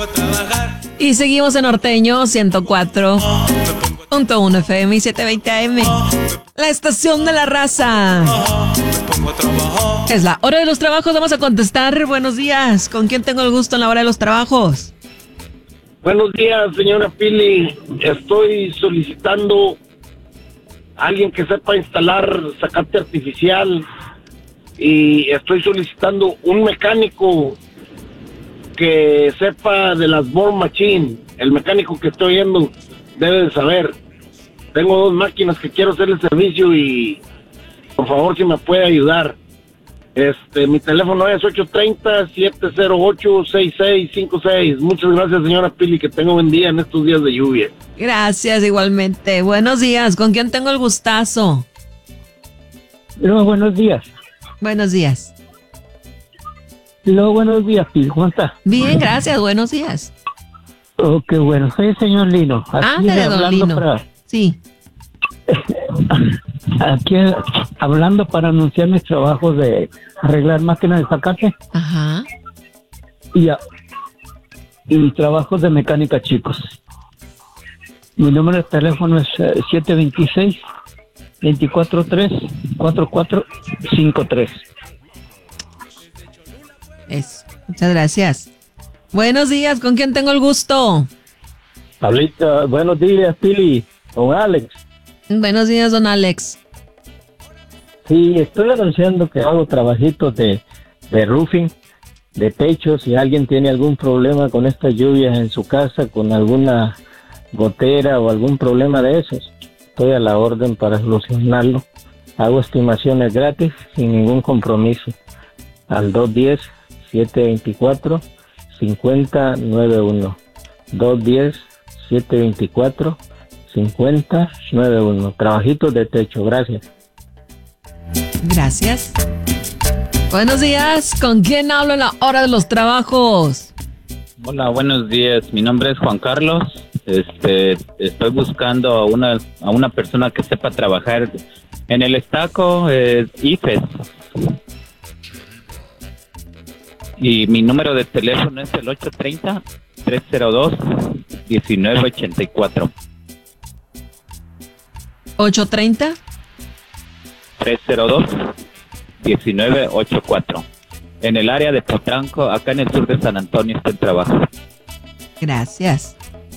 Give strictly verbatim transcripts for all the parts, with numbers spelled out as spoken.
Y seguimos en Norteño ciento cuatro punto uno F M y setecientos veinte A M. La estación de la raza. Es la hora de los trabajos. Vamos a contestar. Buenos días. ¿Con quién tengo el gusto en la hora de los trabajos? Buenos días, señora Pili. Estoy solicitando a alguien que sepa instalar zacate artificial y estoy solicitando un mecánico que sepa de las Board Machine. El mecánico que estoy viendo debe de saber. Tengo dos máquinas que quiero hacer el servicio y por favor si me puede ayudar. Este, mi teléfono es ocho tres cero, siete cero ocho, seis seis cinco seis. Muchas gracias, señora Pili, que tenga buen día en estos días de lluvia. Gracias, igualmente. Buenos días. ¿Con quién tengo el gustazo? Hola, buenos días. Buenos días. Hola, buenos días, Pili. ¿Cómo está? Bien, gracias. Buenos días. Oh, qué bueno. Soy el señor Lino. Ándale, don Lino. Para... Sí. Aquí hablando para anunciar mis trabajos de arreglar máquinas de zacate. Ajá. Y, a, y trabajos de mecánica chicos. Mi número de teléfono es uh, siete dos seis, dos cuatro tres, cuatro cuatro cinco tres. Eso. Muchas gracias. Buenos días. ¿Con quién tengo el gusto? Pablito, buenos días, Pili. Con Alex. Buenos días, don Alex. Sí, estoy anunciando que hago trabajitos de, de roofing, de techos. Si alguien tiene algún problema con estas lluvias en su casa, con alguna gotera o algún problema de esos, estoy a la orden para solucionarlo. Hago estimaciones gratis, sin ningún compromiso. Al dos uno cero, siete dos cuatro, cinco cero nueve uno. dos uno cero, siete dos cuatro, cinco cero nueve uno. Trabajitos de techo, gracias. Gracias. Buenos días, ¿con quién hablo en la hora de los trabajos? Hola, buenos días, mi nombre es Juan Carlos. Este, estoy buscando a una, a una persona que sepa trabajar en el estaco eh, I F E S. Y mi número de teléfono es el ocho tres cero, tres cero dos, uno nueve ocho cuatro. ocho tres cero tres cero dos, uno nueve ocho cuatro. En el área de Potranco, acá en el sur de San Antonio, está el trabajo. Gracias.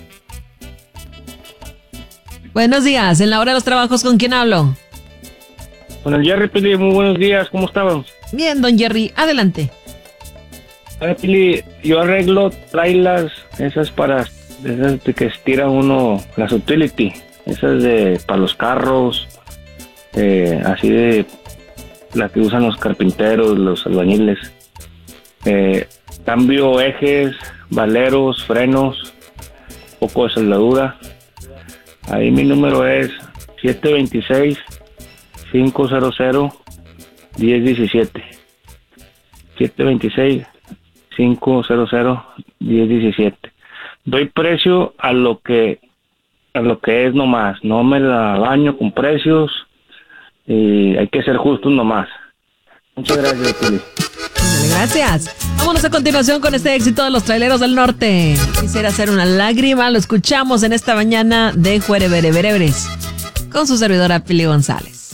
Buenos días, en la hora de los trabajos, ¿con quién hablo? Con el Jerry, Pili, muy buenos días, ¿cómo estamos? Bien, don Jerry, adelante. A ver, Pili, yo arreglo trailers, esas para, esas de que estira uno, las utility, esas de, para los carros, eh, así de, la que usan los carpinteros, los albañiles. Eh, cambio ejes, valeros, frenos, poco de soldadura. Ahí mi número es siete dos seis, cinco cero cero, uno cero uno siete. siete dos seis, cinco cero cero, uno cero uno siete. Doy precio a lo que a lo que es nomás. No me la baño con precios y hay que ser justos nomás. Muchas gracias, Pili. Gracias. Vámonos a continuación con este éxito de los traileros del norte. Quisiera hacer una lágrima. Lo escuchamos en esta mañana de Juerevereverebres con su servidora Pili González.